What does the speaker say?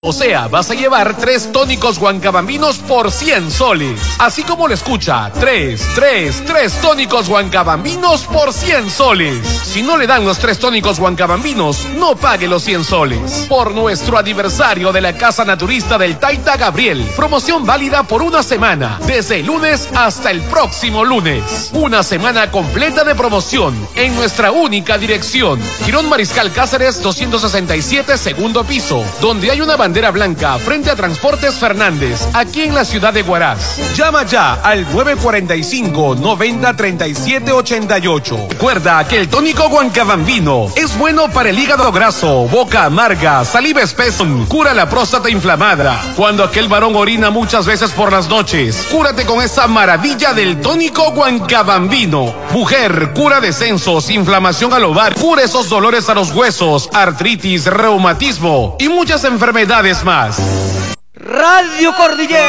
O sea, vas a llevar 3 tónicos huancabambinos por 100 soles. Así como lo escucha, 3 tónicos huancabambinos por 100 soles. Si no le dan los 3 tónicos huancabambinos, no pague los 100 soles. Por nuestro aniversario de la Casa Naturista del Taita Gabriel. Promoción válida por una semana, desde el lunes hasta el próximo lunes. Una semana completa de promoción en nuestra única dirección. Girón Mariscal Cáceres 267, segundo piso, donde hay una bandera blanca frente a Transportes Fernández, aquí en la ciudad de Huaraz. Llama ya al 945-903788. Recuerda que el tónico huancabambino es bueno para el hígado graso, boca amarga, saliva espesa, cura la próstata inflamada. Cuando aquel varón orina muchas veces por las noches, cúrate con esa maravilla del tónico huancabambino. Mujer, cura descensos, inflamación al ovario, cura esos dolores a los huesos, artritis, reumatismo y muchas enfermedades más. Radio Cordillera.